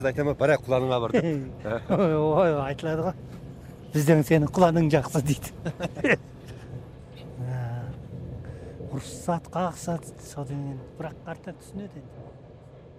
айтамын, бірақ құланыңа бар деп. Ой, айтылады ғой. Бізден сені құланың жақсы дейді. Ұрсат, қақсат, содан кейін бірақ қарта түсінеді енді.